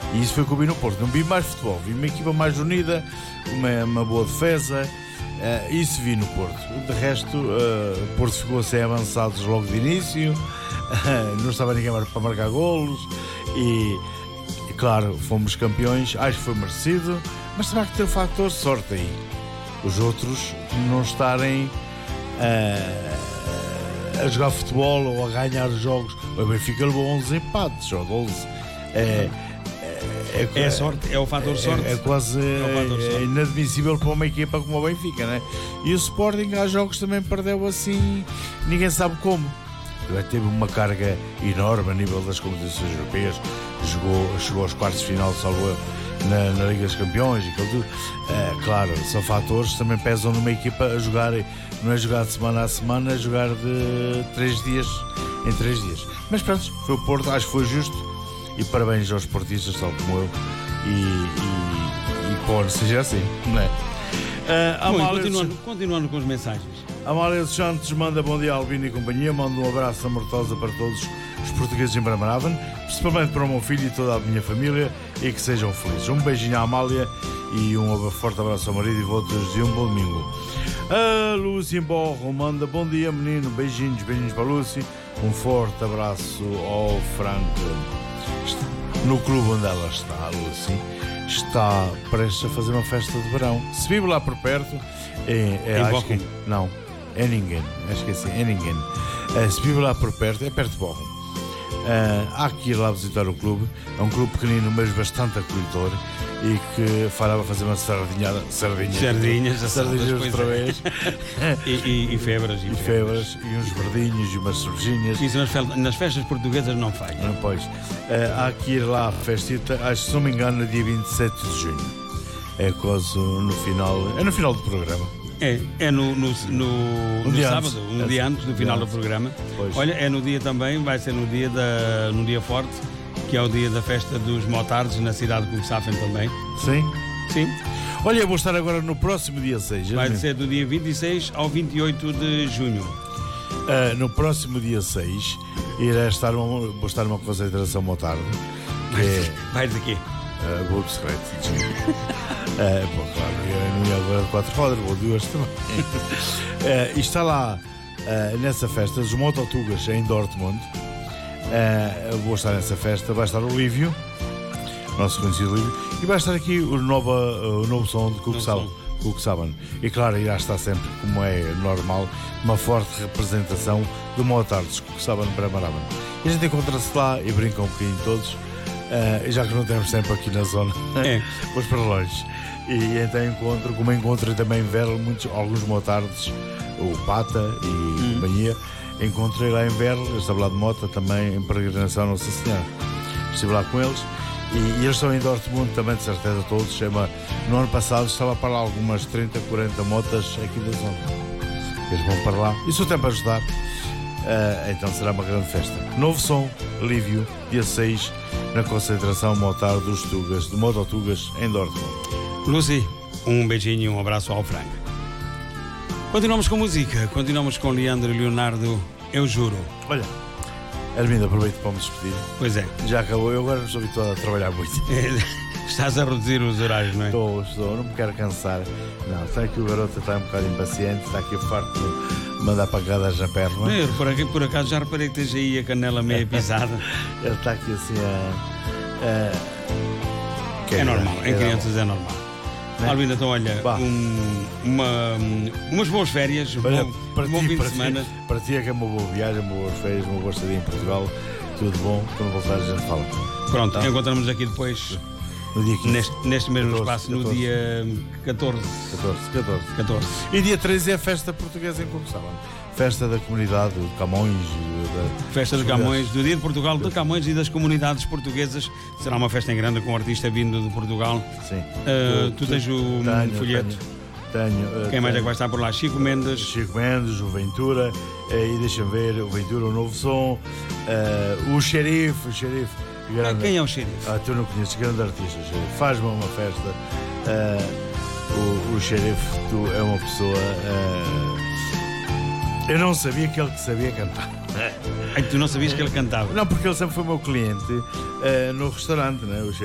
E isso foi o que eu vi no Porto. Não vi mais futebol, vi uma equipa mais unida, uma boa defesa. Isso vi no Porto. De resto, o Porto ficou sem avançados logo de início, não estava ninguém para marcar golos e claro, fomos campeões. Acho que foi merecido, mas também há que ter o fator sorte aí. Os outros não estarem a jogar futebol ou a ganhar jogos. O Benfica levou 11 empates ou 12. É sorte, é o fator sorte. É quase inadmissível para uma equipa como o Benfica, né? E o Sporting há jogos também perdeu assim, ninguém sabe como. Teve uma carga enorme a nível das competições europeias, chegou aos quartos de final, salvo na Liga dos Campeões e aquilo tudo. Claro, são fatores que também pesam numa equipa a jogar, não é jogar de semana a semana, é jogar de 3 dias em 3 dias. Mas pronto, foi o Porto, acho que foi justo. E parabéns aos esportistas, tal como eu. E pode seja assim, não é? Continuando com as mensagens. Amália dos Santos manda bom dia a Albino e companhia. Manda um abraço amorosa para todos os portugueses em Bramaraven, principalmente para o meu filho e toda a minha família, e que sejam felizes. Um beijinho à Amália e um forte abraço ao marido e vou-vos de um bom domingo. A Lúcia em Borro manda bom dia, menino. Beijinhos para a Lúcia. Um forte abraço ao Franco. No clube onde ela está, a Lúcia está prestes a fazer uma festa de verão. Se vive lá por perto, acho que não, é ninguém. Acho que assim, é ninguém. Se vive lá por perto, é perto de Borrom. Há que ir lá visitar o clube. É um clube pequenino, mas bastante acolhedor, e que fará fazer uma sardinhas outra vez. e febras e uns verdinhos e umas cervejinhas. Isso nas festas portuguesas não falha. Pois. Há que ir lá à festita, acho que se não me engano, no dia 27 de junho. É quase no final do programa. É no sábado, um dia antes do final do programa. Pois. Olha, é no dia também, vai ser no dia forte, que é o dia da festa dos motards na cidade de Cuxhaven também. Sim. Olha, eu vou estar agora no próximo dia 6. Vai ser do dia 26 ao 28 de junho. No próximo dia 6 vou estar numa concentração motarda. Vais de quê? Vou de bicicleta. Claro, eu não ia agora de 4 rodas, vou de 2 também. E está lá nessa festa dos Mototugas em Dortmund. Eu vou estar nessa festa. Vai estar o Lívio, nosso conhecido Lívio, e vai estar aqui o novo som de Cuxhaven. E claro, irá estar sempre, como é normal, uma forte representação do Motards de Cuxhaven para Bramaraven. E a gente encontra-se lá e brinca um bocadinho todos. Já que não temos tempo aqui na zona, vamos para longe. E então encontro também alguns motards, o Pata e companhia. Encontrei lá em Verl, estava lá de moto também em peregrinação Nossa Senhora. Estive lá com eles e eles estão em Dortmund também, de certeza todos. No ano passado estava para lá algumas 30, 40 motas aqui da zona. Eles vão para lá e se o tempo ajudar, então será uma grande festa. Novo som, Lívio, dia 6, na concentração motar dos Tugas, de Mototugas em Dortmund. Lucy, um beijinho e um abraço ao Frank. Continuamos com música, continuamos com Leandro e Leonardo, Eu Juro. Olha, Armindo, aproveito para me despedir. Pois é. Já acabou, eu agora estou habituado a trabalhar muito. Estás a reduzir os horários, não é? Estou, não me quero cansar. Não, está aqui o garoto, está um bocado impaciente, está aqui farto de mandar pancadas na perna. Por acaso já reparei que tens aí a canela meio pisada. Ele está aqui assim é normal, em crianças é normal. Alvina, então olha, umas boas férias, um bom fim de semana. Para ti é que é uma boa viagem, uma boa férias, uma boa estadia em Portugal, tudo bom, quando voltares a gente fala. Pronto, então, encontramos aqui depois, no dia 15, neste mesmo espaço, no dia 14. E dia 13 é a festa portuguesa em Cuxhaven. Festa da comunidade de Camões. Festa de Camões, do Dia de Portugal, de Camões e das comunidades portuguesas. Será uma festa em grande com um artista vindo de Portugal. Sim. Tu tens o folheto? Tenho. Quem mais é que vai estar por lá? Chico Mendes, o Ventura, e deixa-me ver, o Ventura, o Novo Som, o Xerife. Grande. Quem é o Xerife? Tu não conheces, grande artista, o Xerife. Faz-me uma festa. O Xerife, tu é uma pessoa. Eu não sabia que ele sabia cantar. Tu não sabias que ele cantava? Não, porque ele sempre foi meu cliente no restaurante, né?